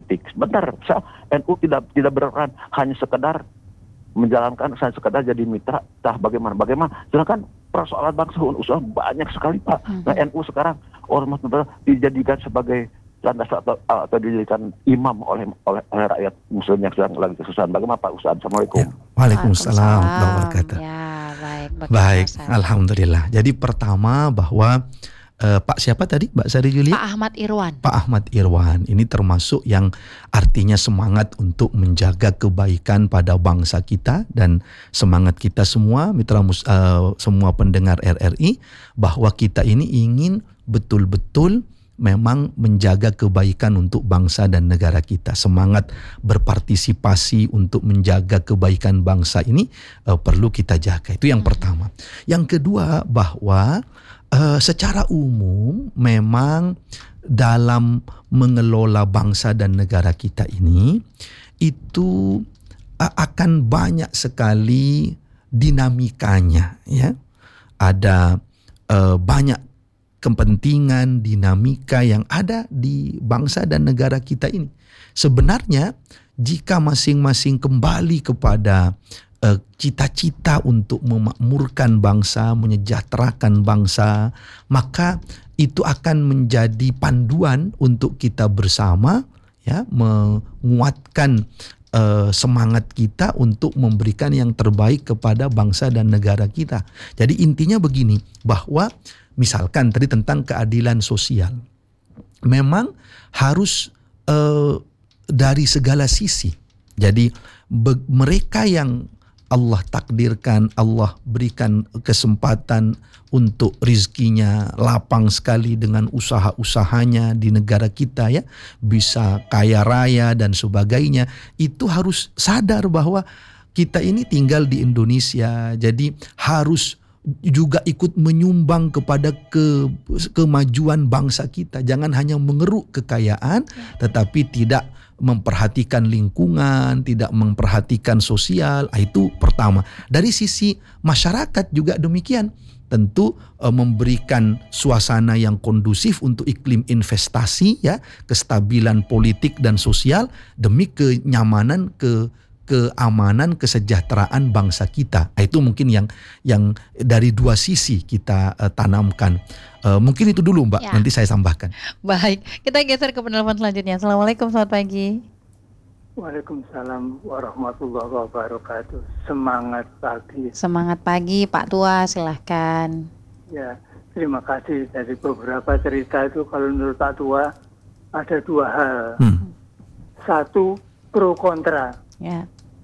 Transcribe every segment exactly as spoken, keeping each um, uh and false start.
politik. Sebentar, saya N U tidak tidak berperan hanya sekedar menjalankan, saya sekedar jadi mitra, tah bagaimana bagaimana. Sedangkan persoalan bangsa usaha banyak sekali Pak. Mm-hmm. Nah N U sekarang ormas dijadikan sebagai landas atau, atau dijadikan imam oleh oleh, oleh rakyat muslim yang sedang lagi kesusahan. Bagaimana Pak Ustadz? Assalamualaikum. Ya. Waalaikumsalam warahmatullahi wabarakatuh. Ya, baik. Baik, alhamdulillah. Jadi pertama bahwa uh, Pak siapa tadi Mbak Sari Julia? Pak Ahmad Irwan. Pak Ahmad Irwan ini termasuk yang artinya semangat untuk menjaga kebaikan pada bangsa kita dan semangat kita semua mitra mus, uh, semua pendengar R R I bahwa kita ini ingin betul-betul memang menjaga kebaikan untuk bangsa dan negara kita. Semangat berpartisipasi untuk menjaga kebaikan bangsa ini uh, perlu kita jaga. Itu yang hmm. pertama. Yang kedua bahwa uh, secara umum memang dalam mengelola bangsa dan negara kita ini itu uh, akan banyak sekali dinamikanya, ya. Ada uh, banyak kepentingan, dinamika yang ada di bangsa dan negara kita ini. Sebenarnya jika masing-masing kembali kepada uh, cita-cita untuk memakmurkan bangsa, menyejahterakan bangsa, maka itu akan menjadi panduan untuk kita bersama, ya, menguatkan uh, semangat kita untuk memberikan yang terbaik kepada bangsa dan negara kita. Jadi intinya begini, bahwa misalkan tadi tentang keadilan sosial, memang harus uh, dari segala sisi. Jadi be- mereka yang Allah takdirkan, Allah berikan kesempatan untuk rizkinya lapang sekali dengan usaha-usahanya di negara kita, ya, bisa kaya raya dan sebagainya, itu harus sadar bahwa kita ini tinggal di Indonesia, jadi harus juga ikut menyumbang kepada ke, kemajuan bangsa kita. Jangan hanya mengeruk kekayaan, tetapi tidak memperhatikan lingkungan, tidak memperhatikan sosial. Itu pertama. Dari sisi masyarakat juga demikian. Tentu e, memberikan suasana yang kondusif untuk iklim investasi, ya, kestabilan politik dan sosial demi kenyamanan, ke keamanan, kesejahteraan bangsa kita. Itu mungkin yang yang dari dua sisi kita uh, tanamkan. Uh, mungkin itu dulu Mbak, ya. Nanti saya tambahkan. Baik, kita geser ke penelpon selanjutnya. Assalamualaikum, selamat pagi. Waalaikumsalam warahmatullahi wabarakatuh. Semangat pagi. Semangat pagi Pak Tua, silahkan. Ya, terima kasih. Dari beberapa cerita itu kalau menurut Pak Tua ada dua hal. Hmm. Satu, pro kontra. Ya.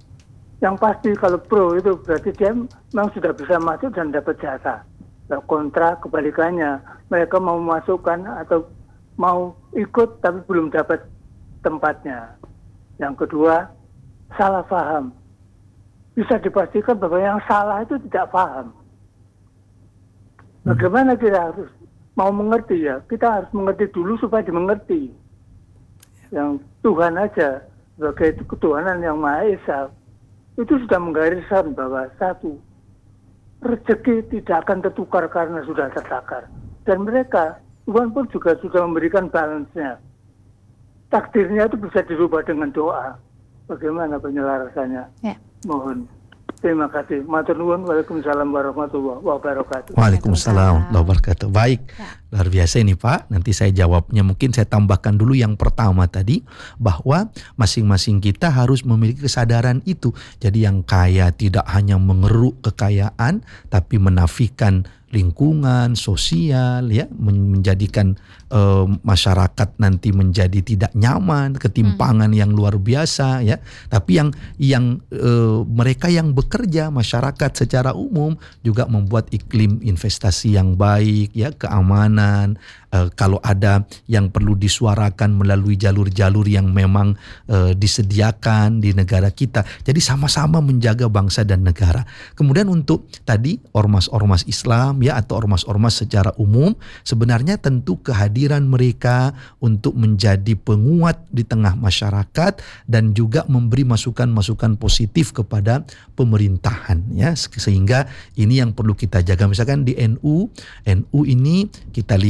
Yang pasti kalau pro itu berarti dia memang sudah bisa masuk dan dapat jatah. Nah, kontra kebalikannya, mereka mau masukkan atau mau ikut tapi belum dapat tempatnya. Yang kedua, salah paham. Bisa dipastikan bahwa yang salah itu tidak paham. Bagaimana kita harus mau mengerti, ya? Kita harus mengerti dulu supaya dimengerti. Yang Tuhan aja sebagai ketuhanan yang Maha Esa itu sudah menggariskan bahwa satu, rezeki tidak akan tertukar karena sudah tertakar. Dan mereka, Tuhan pun juga sudah memberikan balance-nya. Takdirnya itu bisa dirubah dengan doa. Bagaimana penyelarasannya? Ya. Mohon. Terima kasih. Matur nuwun. Waalaikumsalam warahmatullahi wabarakatuh. Waalaikumsalam warahmatullahi wabarakatuh. Baik, luar biasa ini Pak. Nanti saya jawabnya. Mungkin saya tambahkan dulu yang pertama tadi, bahwa masing-masing kita harus memiliki kesadaran itu. Jadi yang kaya tidak hanya mengeruk kekayaan, tapi menafikan lingkungan, sosial, ya, menjadikan uh, masyarakat nanti menjadi tidak nyaman, ketimpangan hmm. yang luar biasa, ya. Tapi yang yang uh, mereka yang bekerja, masyarakat secara umum juga membuat iklim investasi yang baik, ya, keamanan. Uh, kalau ada yang perlu disuarakan melalui jalur-jalur yang memang uh, disediakan di negara kita. Jadi sama-sama menjaga bangsa dan negara. Kemudian untuk tadi ormas-ormas Islam, ya, atau ormas-ormas secara umum, sebenarnya tentu kehadiran mereka untuk menjadi penguat di tengah masyarakat dan juga memberi masukan-masukan positif kepada pemerintahan, ya, sehingga ini yang perlu kita jaga. Misalkan di N U, N U ini kita lihat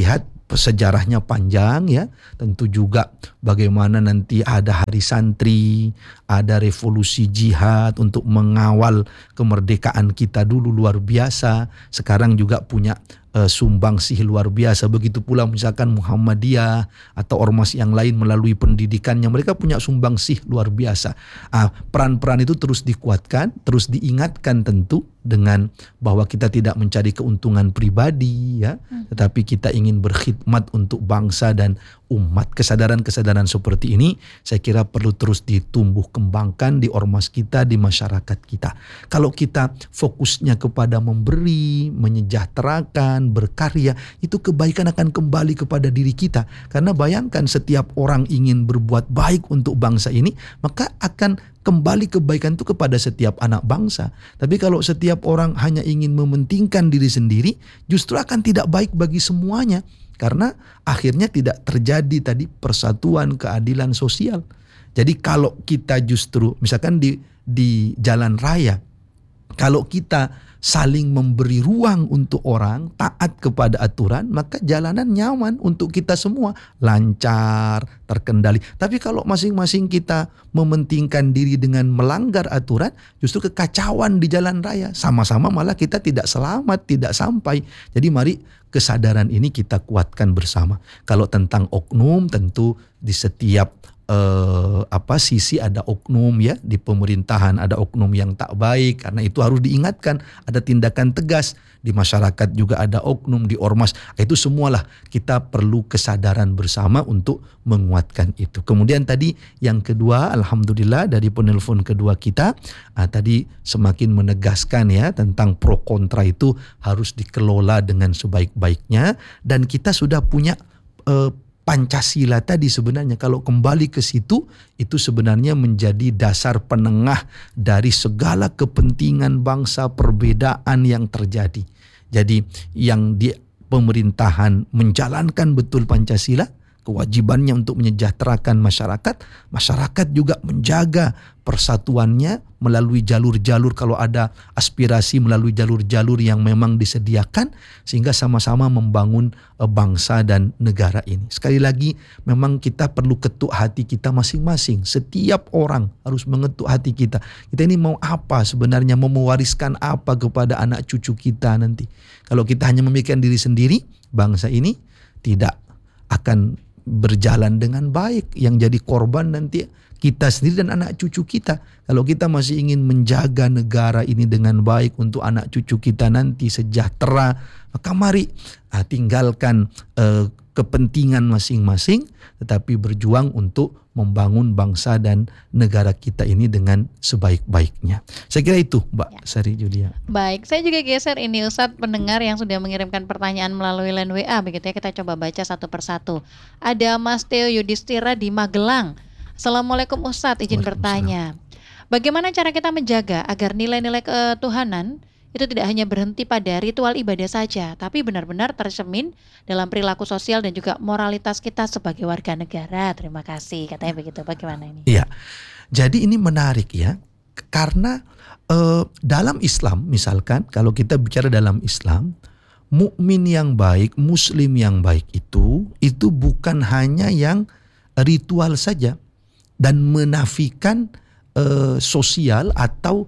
sejarahnya panjang ya. Tentu juga bagaimana nanti ada hari santri, ada revolusi jihad untuk mengawal kemerdekaan kita dulu luar biasa. Sekarang juga punya uh, sumbangsih luar biasa. Begitu pula misalkan Muhammadiyah atau ormas yang lain melalui pendidikannya, mereka punya sumbangsih luar biasa. Uh, peran-peran itu terus dikuatkan, terus diingatkan tentu dengan bahwa kita tidak mencari keuntungan pribadi ya, hmm. tetapi kita ingin berkhidmat untuk bangsa dan umat. Kesadaran-kesadaran seperti ini saya kira perlu terus ditumbuh kembangkan di ormas kita, di masyarakat kita. Kalau kita fokusnya kepada memberi, menyejahterakan, berkarya, itu kebaikan akan kembali kepada diri kita. Karena bayangkan setiap orang ingin berbuat baik untuk bangsa ini, maka akan kembali kebaikan itu kepada setiap anak bangsa. Tapi kalau setiap orang hanya ingin mementingkan diri sendiri, justru akan tidak baik bagi semuanya. Karena akhirnya tidak terjadi tadi persatuan, keadilan sosial. Jadi kalau kita justru misalkan di di jalan raya, kalau kita saling memberi ruang untuk orang, taat kepada aturan, maka jalanan nyaman untuk kita semua, lancar, terkendali. Tapi kalau masing-masing kita mementingkan diri dengan melanggar aturan, justru kekacauan di jalan raya. Sama-sama malah kita tidak selamat, tidak sampai. Jadi mari kesadaran ini kita kuatkan bersama. Kalau tentang oknum, tentu di setiap Uh, apa sisi ada oknum ya, di pemerintahan ada oknum yang tak baik, karena itu harus diingatkan, ada tindakan tegas. Di masyarakat juga ada oknum, di ormas, itu semualah kita perlu kesadaran bersama untuk menguatkan itu. Kemudian tadi yang kedua, alhamdulillah dari penelpon kedua kita uh, tadi semakin menegaskan ya tentang pro kontra itu harus dikelola dengan sebaik-baiknya, dan kita sudah punya uh, Pancasila tadi sebenarnya kalau kembali ke situ itu sebenarnya menjadi dasar penengah dari segala kepentingan bangsa, perbedaan yang terjadi. Jadi yang di pemerintahan menjalankan betul Pancasila, kewajibannya untuk menyejahterakan masyarakat, masyarakat juga menjaga persatuannya melalui jalur-jalur, kalau ada aspirasi melalui jalur-jalur yang memang disediakan, sehingga sama-sama membangun bangsa dan negara ini. Sekali lagi memang kita perlu ketuk hati kita masing-masing. Setiap orang harus mengetuk hati kita. Kita ini mau apa sebenarnya, mau mewariskan apa kepada anak cucu kita nanti. Kalau kita hanya memikirkan diri sendiri, bangsa ini tidak akan berjalan dengan baik. Yang jadi korban nanti kita sendiri dan anak cucu kita. Kalau kita masih ingin menjaga negara ini dengan baik untuk anak cucu kita nanti sejahtera, maka mari ah, tinggalkan eh, kepentingan masing-masing, tetapi berjuang untuk membangun bangsa dan negara kita ini dengan sebaik-baiknya. Saya kira itu Mbak ya. Sari Julia. Baik, saya juga geser ini Ustadz, pendengar yang sudah mengirimkan pertanyaan melalui line W A, begitu ya, kita coba baca satu persatu. Ada Mas Theo Yudhistira di Magelang. Assalamualaikum Ustadz, izin bertanya, bagaimana cara kita menjaga agar nilai-nilai ketuhanan itu tidak hanya berhenti pada ritual ibadah saja, tapi benar-benar tercermin dalam perilaku sosial dan juga moralitas kita sebagai warga negara. Terima kasih, katanya begitu. Bagaimana ini? Iya, jadi ini menarik ya, karena eh, dalam Islam misalkan, kalau kita bicara dalam Islam, mukmin yang baik, muslim yang baik itu, itu bukan hanya yang ritual saja dan menafikan eh, sosial atau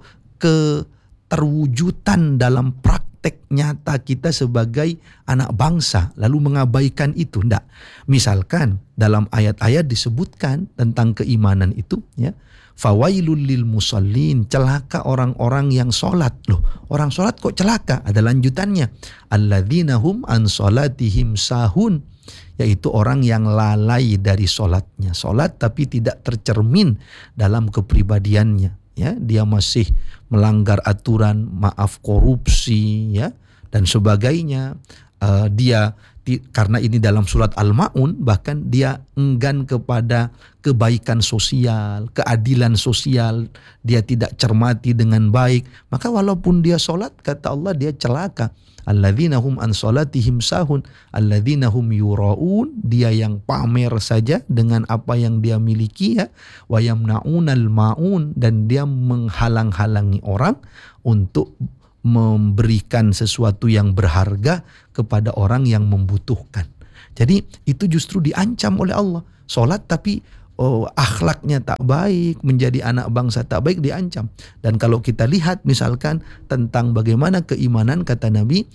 keterwujudan dalam praktek nyata kita sebagai anak bangsa lalu mengabaikan itu. Enggak. Misalkan dalam ayat-ayat disebutkan tentang keimanan itu ya, fawailul lil musallin, celaka orang-orang yang sholat. Loh, orang sholat kok celaka? Ada lanjutannya, alladzina hum an sholatihim sahun, yaitu orang yang lalai dari sholatnya. Sholat tapi tidak tercermin dalam kepribadiannya. Ya, dia masih melanggar aturan, maaf korupsi, ya dan sebagainya. Uh, dia ti, karena ini dalam surat Al-Maun, bahkan dia enggan kepada kebaikan sosial, keadilan sosial. Dia tidak cermati dengan baik. Maka walaupun dia sholat, kata Allah, dia celaka. Alladzina hum an sholatihim sahun, alladzina hum yuraun, dia yang pamer saja dengan apa yang dia miliki ya, wa yamnaunal maun, dan dia menghalang-halangi orang untuk memberikan sesuatu yang berharga kepada orang yang membutuhkan. Jadi itu justru diancam oleh Allah. Sholat tapi oh, akhlaknya tak baik, menjadi anak bangsa tak baik, diancam. Dan kalau kita lihat misalkan tentang bagaimana keimanan, kata Nabi,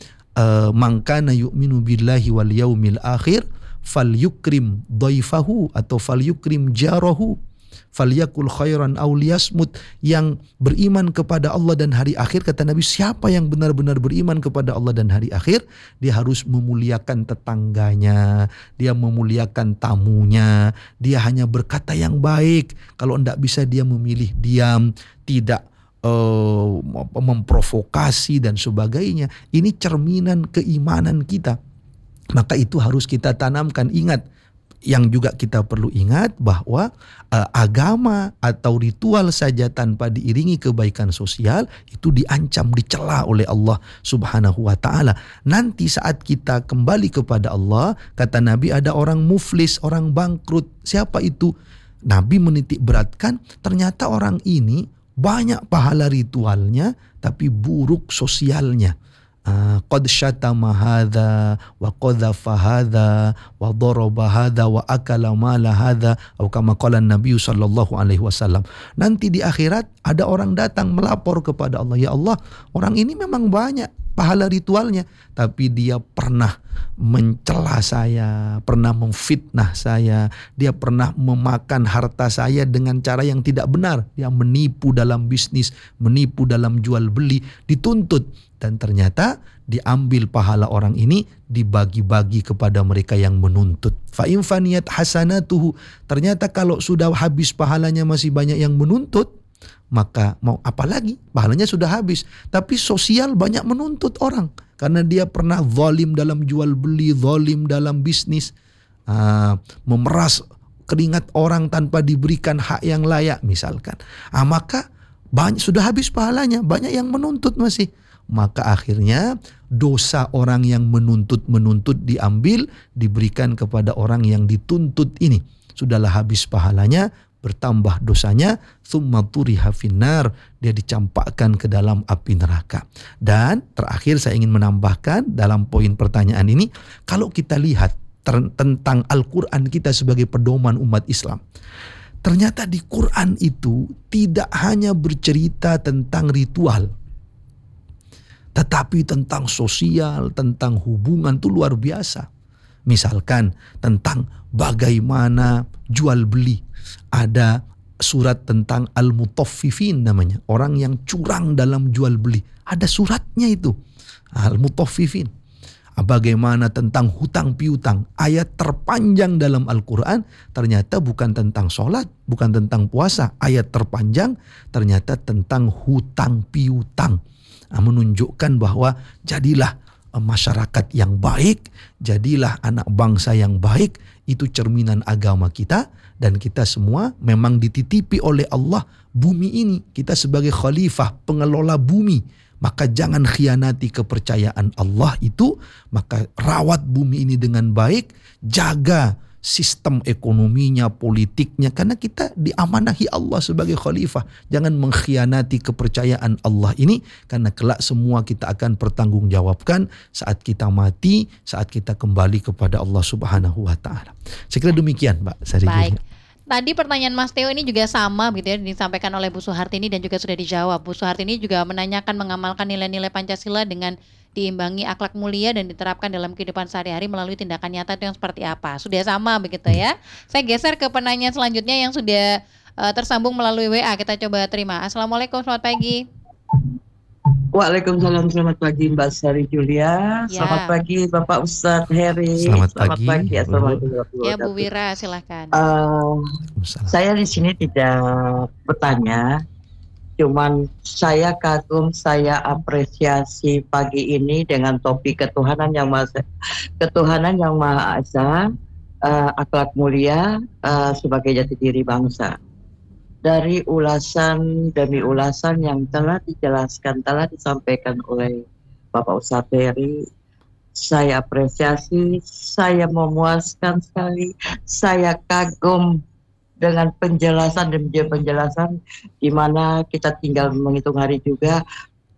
man kana yu'minu billahi wal yaumil akhir falyukrim dhaifahu atau falyukrim jarahu falyakul khairan aw liyasmut. Yang beriman kepada Allah dan hari akhir, kata Nabi, siapa yang benar-benar beriman kepada Allah dan hari akhir, dia harus memuliakan tetangganya, dia memuliakan tamunya, dia hanya berkata yang baik. Kalau tidak bisa dia memilih diam, tidak uh, memprovokasi dan sebagainya. Ini cerminan keimanan kita. Maka itu harus kita tanamkan. Ingat, yang juga kita perlu ingat bahwa uh, agama atau ritual saja tanpa diiringi kebaikan sosial itu diancam, dicela oleh Allah Subhanahu wa taala. Nanti saat kita kembali kepada Allah, kata Nabi, ada orang muflis, orang bangkrut. Siapa itu? Nabi menitik beratkan, ternyata orang ini banyak pahala ritualnya tapi buruk sosialnya. Qad syatama hadza wa qadhafa hadza wa daraba hadza wa akala mala hadza, atau kama qala Nabi sallallahu alaihi wasallam. Nanti di akhirat ada orang datang melapor kepada Allah, ya Allah, orang ini memang banyak pahala ritualnya tapi dia pernah mencela saya, pernah memfitnah saya, dia pernah memakan harta saya dengan cara yang tidak benar, dia menipu dalam bisnis, menipu dalam jual beli, dituntut. Dan ternyata diambil pahala orang ini, dibagi-bagi kepada mereka yang menuntut. Fa in faniyat hasanatuhu, ternyata kalau sudah habis pahalanya masih banyak yang menuntut, maka mau apa lagi? Pahalanya sudah habis. Tapi sosial banyak menuntut orang, karena dia pernah zalim dalam jual beli, zalim dalam bisnis, uh, memeras keringat orang tanpa diberikan hak yang layak misalkan. Ah, maka banyak, sudah habis pahalanya, banyak yang menuntut masih. Maka akhirnya dosa orang yang menuntut-menuntut diambil, diberikan kepada orang yang dituntut ini. Sudahlah habis pahalanya, bertambah dosanya, tsumma turiha finnar, dia dicampakkan ke dalam api neraka. Dan terakhir saya ingin menambahkan dalam poin pertanyaan ini, kalau kita lihat ter- tentang Al-Quran kita sebagai pedoman umat Islam, ternyata di Quran itu tidak hanya bercerita tentang ritual, tetapi tentang sosial, tentang hubungan, itu luar biasa. Misalkan tentang bagaimana jual beli. Ada surat tentang al-mutaffifin namanya, orang yang curang dalam jual beli. Ada suratnya itu, al-mutaffifin. Bagaimana tentang hutang piutang. Ayat terpanjang dalam Al-Quran ternyata bukan tentang sholat, bukan tentang puasa. Ayat terpanjang ternyata tentang hutang piutang. Menunjukkan bahwa jadilah masyarakat yang baik, jadilah anak bangsa yang baik. Itu cerminan agama kita, dan kita semua memang dititipi oleh Allah bumi ini. Kita sebagai khalifah, pengelola bumi, maka jangan khianati kepercayaan Allah itu. Maka rawat bumi ini dengan baik, jaga sistem ekonominya, politiknya, karena kita diamanahi Allah sebagai khalifah. Jangan mengkhianati kepercayaan Allah ini, karena kelak semua kita akan pertanggungjawabkan saat kita mati, saat kita kembali kepada Allah Subhanahu wa taala. Saya kira demikian, Mbak Sari. Baik. Tadi pertanyaan Mas Theo ini juga sama gitu ya, disampaikan oleh Bu Suhartini dan juga sudah dijawab. Bu Suhartini juga menanyakan mengamalkan nilai-nilai Pancasila dengan diimbangi akhlak mulia dan diterapkan dalam kehidupan sehari-hari melalui tindakan nyata itu yang seperti apa. Sudah sama begitu ya. Saya geser ke penanya selanjutnya yang sudah uh, tersambung melalui W A. Kita coba terima. Assalamualaikum, selamat pagi. Waalaikumsalam, selamat pagi Mbak Sari Julia. Ya. Selamat pagi Bapak Ustadz Heri. Selamat, selamat pagi, pagi. Assalamualaikum. Ya Bu Wira, silakan. Uh, saya di sini tidak bertanya, cuman saya kagum, saya apresiasi pagi ini dengan topik ketuhanan yang maha, ketuhanan yang maha esa, uh, akhlak mulia uh, sebagai jati diri bangsa. Dari ulasan demi ulasan yang telah dijelaskan, telah disampaikan oleh Bapak Ustadz Heri, saya apresiasi, saya memuaskan sekali, saya kagum dengan penjelasan dan penjelasan di mana kita tinggal menghitung hari juga.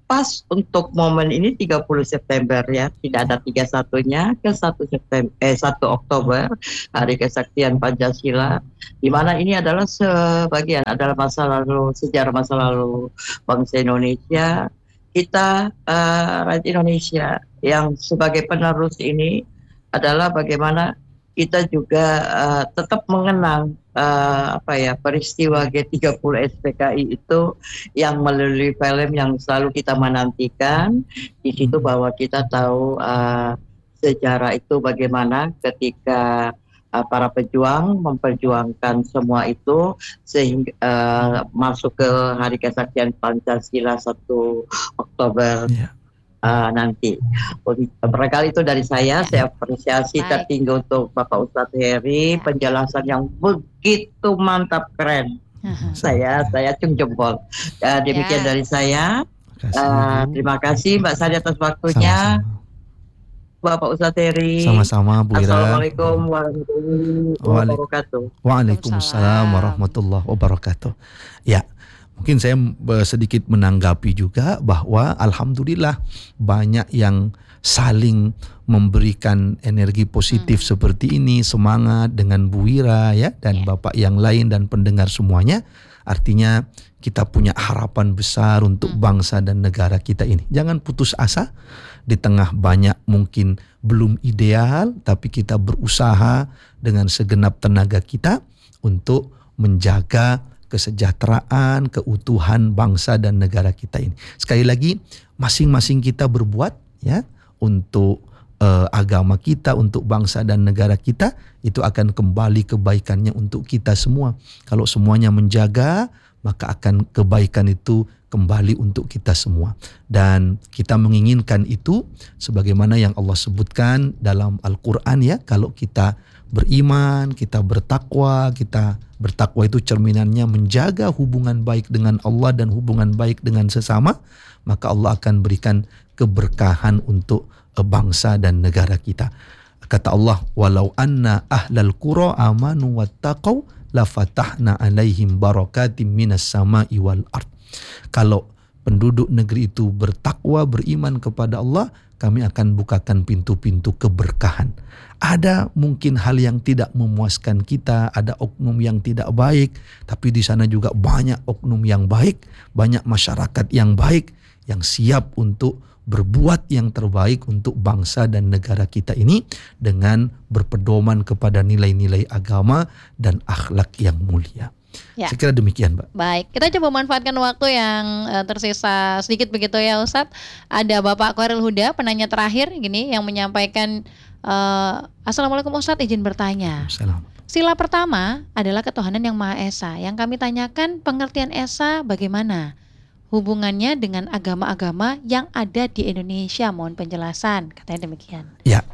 pas untuk momen ini tiga puluh September ya, tidak ada tiga puluh satunya ke satu September eh satu Oktober, Hari Kesaktian Pancasila, di mana ini adalah sebagian adalah masa lalu, sejarah masa lalu bangsa Indonesia. Kita uh, rakyat Indonesia yang sebagai penerus ini adalah bagaimana kita juga uh, tetap mengenang uh, apa ya peristiwa G tiga puluh S P K I itu yang melalui film yang selalu kita menantikan. Di situ bahwa kita tahu uh, sejarah itu bagaimana ketika uh, para pejuang memperjuangkan semua itu sehingga uh, masuk ke Hari Kesaktian Pancasila satu Oktober. Yeah. Uh, nanti barangkali itu dari saya. Saya apresiasi tertinggi untuk Bapak Ustadz Heri, penjelasan yang begitu mantap, keren. Uh-huh. Saya saya cung jempol. Uh, demikian ya. Dari saya. Uh, terima kasih Mbak Sari atas waktunya. Sama-sama. Bapak Ustadz Heri. Sama-sama Bu Ira. Assalamualaikum warahmatullahi wabarakatuh. Waalaikumsalam warahmatullahi wabarakatuh. Ya. Mungkin saya sedikit menanggapi juga bahwa alhamdulillah banyak yang saling memberikan energi positif hmm. seperti ini, semangat dengan Bu Ira ya dan yeah. Bapak yang lain dan pendengar semuanya. Artinya kita punya harapan besar untuk hmm. bangsa dan negara kita ini. Jangan putus asa di tengah banyak mungkin belum ideal, tapi kita berusaha dengan segenap tenaga kita untuk menjaga kesejahteraan, keutuhan bangsa dan negara kita ini. Sekali lagi, masing-masing kita berbuat ya untuk uh, agama kita, untuk bangsa dan negara kita, itu akan kembali kebaikannya untuk kita semua. Kalau semuanya menjaga, maka akan kebaikan itu kembali untuk kita semua. Dan kita menginginkan itu sebagaimana yang Allah sebutkan dalam Al-Quran ya, kalau kita beriman, kita bertakwa, kita bertakwa itu cerminannya menjaga hubungan baik dengan Allah dan hubungan baik dengan sesama, maka Allah akan berikan keberkahan untuk bangsa dan negara kita. Kata Allah, walau anna ahlal qura amanu wattaqau lafatahna alaihim barakatim minas sama'i wal ard. Kalau penduduk negeri itu bertakwa, beriman kepada Allah, kami akan bukakan pintu-pintu keberkahan. Ada mungkin hal yang tidak memuaskan kita, ada oknum yang tidak baik, tapi di sana juga banyak oknum yang baik, banyak masyarakat yang baik, yang siap untuk berbuat yang terbaik untuk bangsa dan negara kita ini dengan berpedoman kepada nilai-nilai agama dan akhlak yang mulia. Ya. Saya kira demikian, Mbak. Baik, kita coba manfaatkan waktu yang uh, tersisa sedikit begitu ya Ustadz. Ada Bapak Koril Huda, penanya terakhir gini yang menyampaikan uh, Assalamualaikum Ustadz, izin bertanya. Assalamualaikum. Sila pertama adalah ketuhanan yang Maha Esa. Yang kami tanyakan pengertian Esa bagaimana? Hubungannya dengan agama-agama yang ada di Indonesia. Mohon penjelasan, katanya demikian. Ya,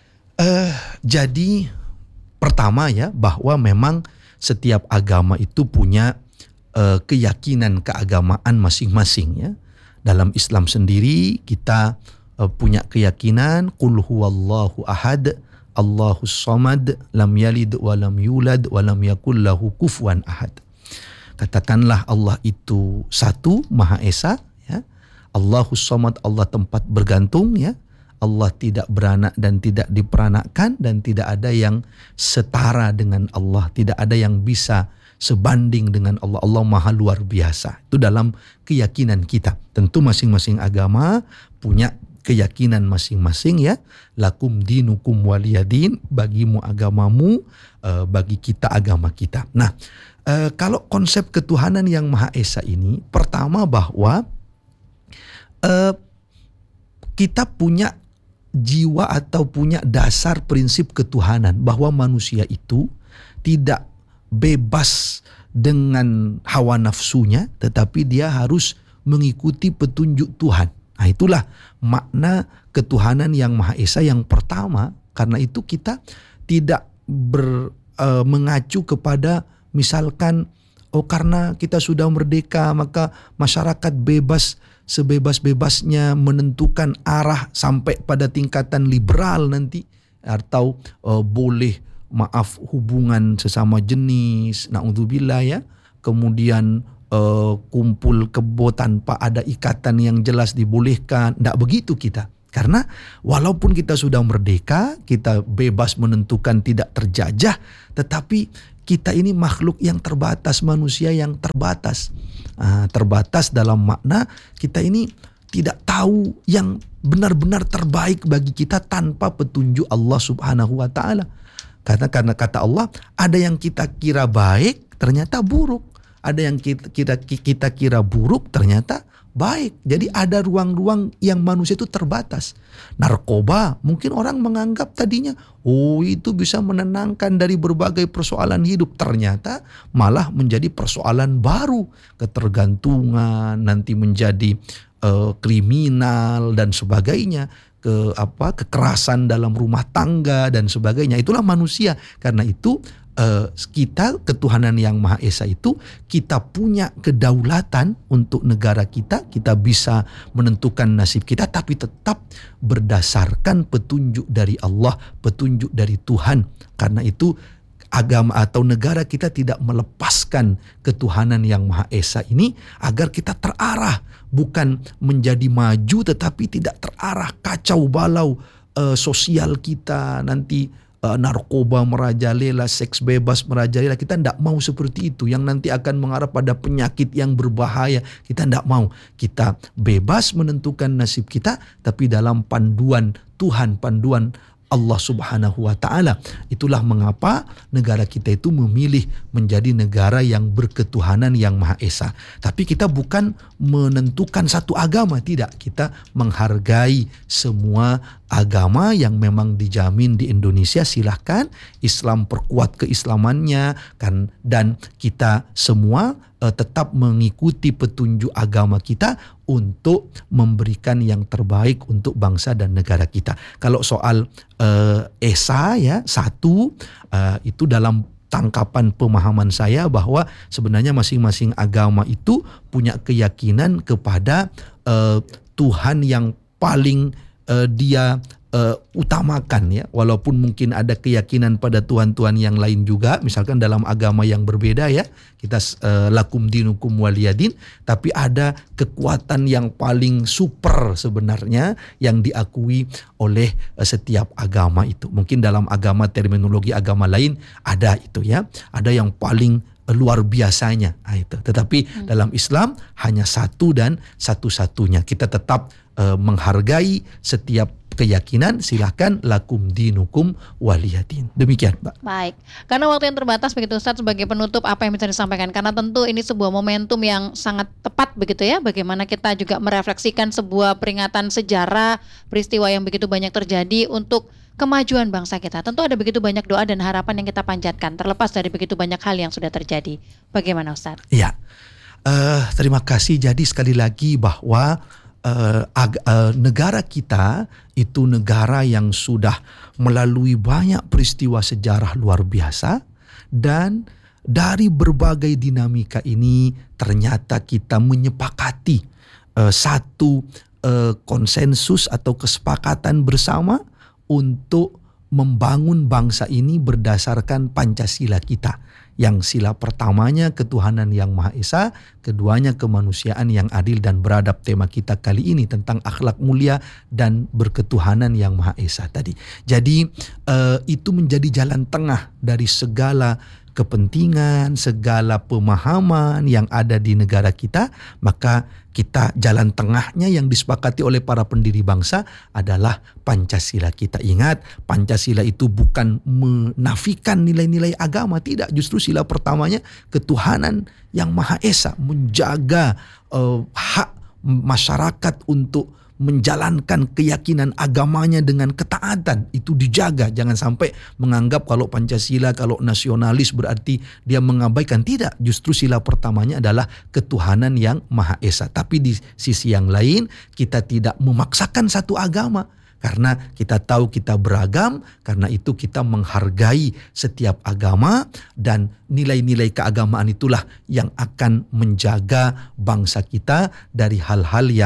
uh, jadi pertama ya bahwa memang setiap agama itu punya uh, keyakinan keagamaan masing-masing ya. Dalam Islam sendiri kita uh, punya keyakinan qul huwallahu ahad, Allahus samad, lam yalid wa lam yulad wa lam yakul lahu kufuwan ahad. Katakanlah Allah itu satu, Maha Esa ya. Allahus samad, Allah tempat bergantung ya. Allah tidak beranak dan tidak diperanakkan dan tidak ada yang setara dengan Allah, tidak ada yang bisa sebanding dengan Allah. Allah Maha luar biasa. Itu dalam keyakinan kita. Tentu masing-masing agama punya keyakinan masing-masing ya. Lakum dinukum waliyadin, bagimu agamamu, bagi kita agama kita. Nah, kalau konsep ketuhanan yang Maha Esa ini, pertama bahwa kita punya jiwa atau punya dasar prinsip ketuhanan bahwa manusia itu tidak bebas dengan hawa nafsunya, tetapi dia harus mengikuti petunjuk Tuhan. Nah, itulah makna ketuhanan yang Maha Esa yang pertama. Karena itu kita tidak ber, e, mengacu kepada misalkan oh karena kita sudah merdeka maka masyarakat bebas sebebas-bebasnya menentukan arah sampai pada tingkatan liberal nanti, atau uh, boleh maaf hubungan sesama jenis, naudzubillah ya, kemudian uh, kumpul kebo tanpa ada ikatan yang jelas dibolehkan. Tidak begitu kita. Karena walaupun kita sudah merdeka, kita bebas menentukan tidak terjajah, tetapi kita ini makhluk yang terbatas, manusia yang terbatas. Uh, terbatas dalam makna kita ini tidak tahu yang benar-benar terbaik bagi kita tanpa petunjuk Allah Subhanahu wa taala. Karena karena kata Allah, ada yang kita kira baik ternyata buruk. Ada yang kita kita, kita kira buruk ternyata baik. Jadi ada ruang-ruang yang manusia itu terbatas. Narkoba mungkin orang menganggap tadinya, oh itu bisa menenangkan dari berbagai persoalan hidup. Ternyata malah menjadi persoalan baru. Ketergantungan, nanti menjadi uh, kriminal dan sebagainya. Ke apa kekerasan dalam rumah tangga dan sebagainya. Itulah manusia. Karena itu Uh, kita ketuhanan yang Maha Esa itu kita punya kedaulatan untuk negara kita, kita bisa menentukan nasib kita, tapi tetap berdasarkan petunjuk dari Allah, petunjuk dari Tuhan. Karena itu agama atau negara kita tidak melepaskan ketuhanan yang Maha Esa ini agar kita terarah, bukan menjadi maju tetapi tidak terarah, kacau balau uh, sosial kita nanti. Uh, narkoba merajalela, seks bebas merajalela. Kita tidak mau seperti itu yang nanti akan mengarah pada penyakit yang berbahaya. Kita tidak mau. Kita bebas menentukan nasib kita, tapi dalam panduan Tuhan, panduan Allah Subhanahu wa taala. Itulah mengapa negara kita itu memilih menjadi negara yang berketuhanan yang Maha Esa. Tapi kita bukan menentukan satu agama, tidak. Kita menghargai semua agama yang memang dijamin di Indonesia. Silahkan Islam perkuat keislamannya kan, dan kita semua uh, tetap mengikuti petunjuk agama kita untuk memberikan yang terbaik untuk bangsa dan negara kita. Kalau soal uh, Esa ya satu uh, itu dalam tangkapan pemahaman saya bahwa sebenarnya masing-masing agama itu punya keyakinan kepada uh, Tuhan yang paling uh, dia uh, utamakan ya, walaupun mungkin ada keyakinan pada Tuhan-Tuhan yang lain juga, misalkan dalam agama yang berbeda ya, kita uh, lakum dinukum waliyadin, tapi ada kekuatan yang paling super sebenarnya yang diakui oleh uh, setiap agama itu. Mungkin dalam agama terminologi agama lain ada itu ya, ada yang paling luar biasanya, nah, itu. Tetapi hmm. dalam Islam hanya satu dan satu-satunya. Kita tetap uh, menghargai setiap keyakinan. Silahkan lakum dinukum waliyadin. Demikian, Mbak. Baik, karena waktu yang terbatas begitu Ustadz, sebagai penutup apa yang bisa disampaikan? Karena tentu ini sebuah momentum yang sangat tepat begitu ya, bagaimana kita juga merefleksikan sebuah peringatan sejarah, peristiwa yang begitu banyak terjadi untuk kemajuan bangsa kita. Tentu ada begitu banyak doa dan harapan yang kita panjatkan, terlepas dari begitu banyak hal yang sudah terjadi. Bagaimana Ustadz? Ya, uh, terima kasih. Jadi sekali lagi bahwa uh, ag- uh, negara kita itu negara yang sudah melalui banyak peristiwa sejarah luar biasa, dan dari berbagai dinamika ini ternyata kita menyepakati uh, satu uh, konsensus atau kesepakatan bersama untuk membangun bangsa ini berdasarkan Pancasila kita. Yang sila pertamanya ketuhanan yang Maha Esa, keduanya kemanusiaan yang adil dan beradab. Tema kita kali ini tentang akhlak mulia dan berketuhanan yang Maha Esa tadi. Jadi uh, itu menjadi jalan tengah dari segala kepentingan, segala pemahaman yang ada di negara kita. Maka kita jalan tengahnya yang disepakati oleh para pendiri bangsa adalah Pancasila. Kita ingat, Pancasila itu bukan menafikan nilai-nilai agama, tidak. Justru sila pertamanya ketuhanan yang Maha Esa, menjaga uh, hak masyarakat untuk menjalankan keyakinan agamanya dengan ketaatan, itu dijaga. Jangan sampai menganggap kalau Pancasila, kalau nasionalis berarti dia mengabaikan. Tidak, justru sila pertamanya adalah ketuhanan yang Maha Esa. Tapi di sisi yang lain kita tidak memaksakan satu agama, karena kita tahu kita beragam. Karena itu kita menghargai setiap agama, dan nilai-nilai keagamaan itulah yang akan menjaga bangsa kita dari hal-hal yang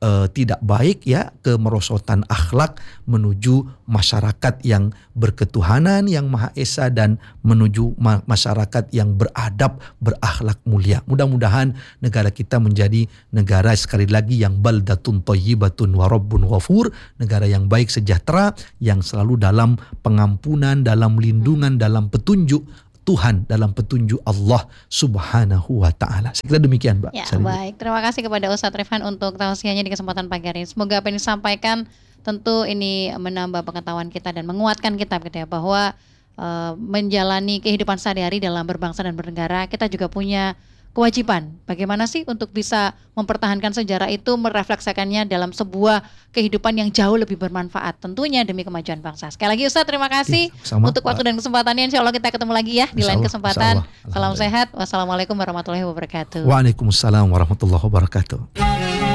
uh, tidak baik ya, kemerosotan akhlak menuju masyarakat yang berketuhanan yang Maha Esa dan menuju ma- masyarakat yang beradab, berakhlak mulia. Mudah-mudahan negara kita menjadi negara sekali lagi yang baldatun thayyibatun wa rabbun ghafur, negara yang baik, sejahtera, yang selalu dalam pengampunan, dalam lindungan, dalam petunjuk Tuhan, dalam petunjuk Allah Subhanahu wa taala. Saya kira demikian, Mbak. Ya, Sari. baik. Terima kasih kepada Ustadz Rifan untuk tausiahnya di kesempatan pagi hari ini. Semoga apa yang disampaikan tentu ini menambah pengetahuan kita dan menguatkan kita gitu ya, bahwa uh, menjalani kehidupan sehari-hari dalam berbangsa dan bernegara, kita juga punya kewajiban. Bagaimana sih untuk bisa mempertahankan sejarah itu, merefleksikannya dalam sebuah kehidupan yang jauh lebih bermanfaat, tentunya demi kemajuan bangsa. Sekali lagi Ustadz, terima kasih ya, sama, untuk waktu dan kesempatannya. Insya Allah kita ketemu lagi ya di lain kesempatan. Salam sehat. Wassalamualaikum warahmatullahi wabarakatuh. Waalaikumsalam warahmatullahi wabarakatuh.